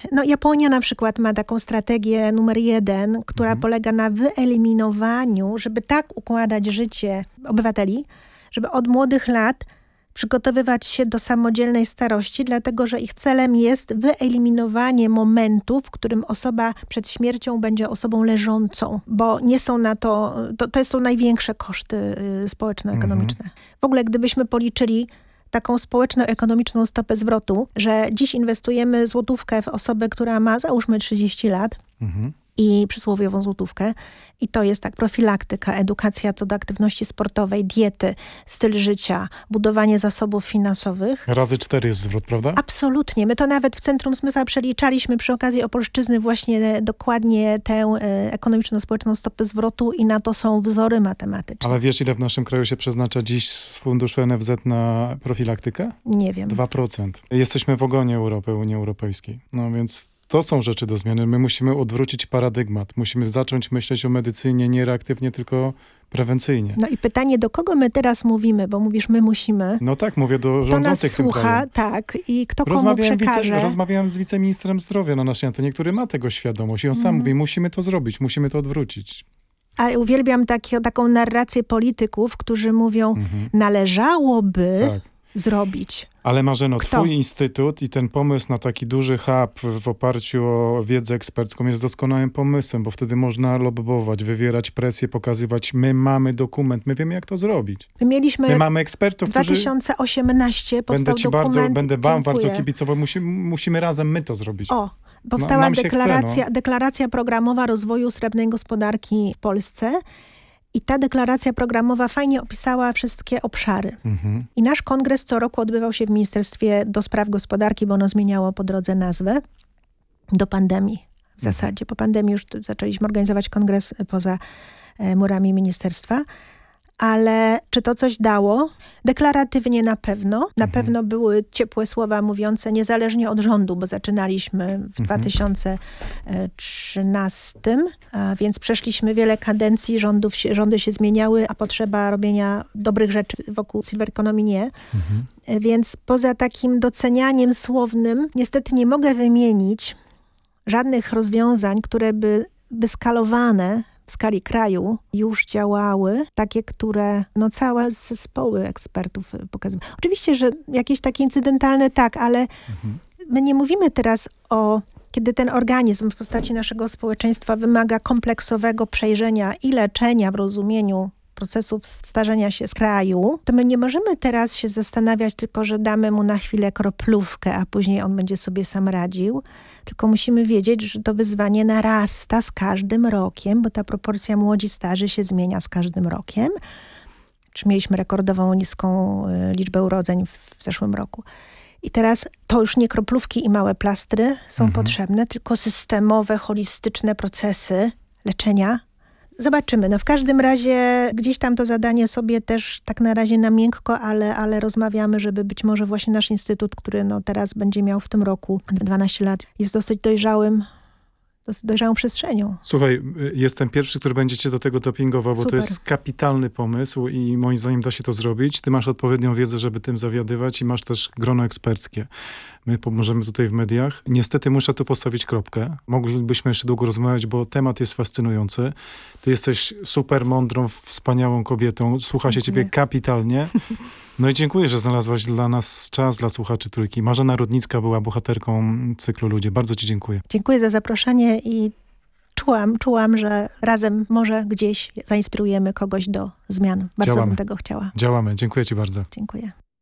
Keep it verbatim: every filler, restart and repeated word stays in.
No Japonia na przykład ma taką strategię numer jeden, która mhm. polega na wyeliminowaniu, żeby tak układać życie obywateli, żeby od młodych lat przygotowywać się do samodzielnej starości, dlatego że ich celem jest wyeliminowanie momentu, w którym osoba przed śmiercią będzie osobą leżącą, bo nie są na to, to, to są największe koszty społeczno-ekonomiczne. Mhm. W ogóle gdybyśmy policzyli taką społeczno-ekonomiczną stopę zwrotu, że dziś inwestujemy złotówkę w osobę, która ma załóżmy trzydzieści lat, mhm. i przysłowiową złotówkę. I to jest tak profilaktyka, edukacja co do aktywności sportowej, diety, styl życia, budowanie zasobów finansowych. Razy cztery jest zwrot, prawda? Absolutnie. My to nawet w Centrum Smyfa przeliczaliśmy przy okazji Opolszczyzny właśnie dokładnie tę e, ekonomiczno-społeczną stopę zwrotu i na to są wzory matematyczne. Ale wiesz, ile w naszym kraju się przeznacza dziś z funduszu N F Z na profilaktykę? Nie wiem. dwa procent. Jesteśmy w ogonie Europy, Unii Europejskiej. No więc to są rzeczy do zmiany. My musimy odwrócić paradygmat. Musimy zacząć myśleć o medycynie nie reaktywnie, tylko prewencyjnie. No i pytanie, do kogo my teraz mówimy, bo mówisz, my musimy. No tak, mówię do rządzących to nas słucha, tym krajem. Tak, i kto komu rozmawiałem przekaże. Wice, rozmawiałem z wiceministrem zdrowia na naszej antenie, który ma tego świadomość i on mm. sam mówi, musimy to zrobić, musimy to odwrócić. A uwielbiam takie, taką narrację polityków, którzy mówią, mm-hmm. należałoby tak. zrobić. Ale Marzeno, Kto? twój instytut i ten pomysł na taki duży hub w oparciu o wiedzę ekspercką jest doskonałym pomysłem, bo wtedy można lobbować, wywierać presję, pokazywać, my mamy dokument, my wiemy jak to zrobić. My mieliśmy my mamy ekspertów, dwa tysiące osiemnaście powstał będę ci dokument. bardzo, będę wam Dziękuję. bardzo kibicował, musimy, musimy razem my to zrobić. O, powstała no, deklaracja, chce, no. deklaracja programowa rozwoju srebrnej gospodarki w Polsce. I ta deklaracja programowa fajnie opisała wszystkie obszary. Mhm. I nasz kongres co roku odbywał się w Ministerstwie do Spraw Gospodarki, bo ono zmieniało po drodze nazwę do pandemii. W mhm. zasadzie po pandemii już zaczęliśmy organizować kongres poza e, murami ministerstwa. Ale czy to coś dało? Deklaratywnie na pewno. Na mhm. pewno były ciepłe słowa mówiące niezależnie od rządu, bo zaczynaliśmy w mhm. dwa tysiące trzynastym, a więc przeszliśmy wiele kadencji, rządów się, rządy się zmieniały, a potrzeba robienia dobrych rzeczy wokół Silver Economy nie. Mhm. Więc poza takim docenianiem słownym niestety nie mogę wymienić żadnych rozwiązań, które by wyskalowane w skali kraju już działały, takie, które no całe zespoły ekspertów pokazują. Oczywiście, że jakieś takie incydentalne tak, ale mhm. my nie mówimy teraz o, kiedy ten organizm w postaci naszego społeczeństwa wymaga kompleksowego przejrzenia i leczenia w rozumieniu procesów starzenia się z kraju, to my nie możemy teraz się zastanawiać tylko, że damy mu na chwilę kroplówkę, a później on będzie sobie sam radził. Tylko musimy wiedzieć, że to wyzwanie narasta z każdym rokiem, bo ta proporcja młodzi-starzy się zmienia z każdym rokiem. Czy mieliśmy rekordową niską liczbę urodzeń w zeszłym roku. I teraz to już nie kroplówki i małe plastry są mhm. potrzebne, tylko systemowe, holistyczne procesy leczenia. Zobaczymy. No w każdym razie gdzieś tam to zadanie sobie też tak na razie na miękko, ale, ale rozmawiamy, żeby być może właśnie nasz instytut, który no teraz będzie miał w tym roku dwanaście lat, jest dosyć dojrzałym, dosyć dojrzałą przestrzenią. Słuchaj, jestem pierwszy, który będzie cię do tego dopingował, bo Super. To jest kapitalny pomysł i moim zdaniem da się to zrobić. Ty masz odpowiednią wiedzę, żeby tym zawiadywać i masz też grono eksperckie. My pomożemy tutaj w mediach. Niestety muszę tu postawić kropkę. Moglibyśmy jeszcze długo rozmawiać, bo temat jest fascynujący. Ty jesteś super mądrą, wspaniałą kobietą. Słucha się ciebie kapitalnie. No i dziękuję, że znalazłaś dla nas czas, dla słuchaczy Trójki. Marzena Rudnicka była bohaterką cyklu Ludzie. Bardzo ci dziękuję. Dziękuję za zaproszenie i czułam, czułam, że razem może gdzieś zainspirujemy kogoś do zmian. Bardzo Działamy. bym tego chciała. Działamy. Dziękuję ci bardzo. Dziękuję.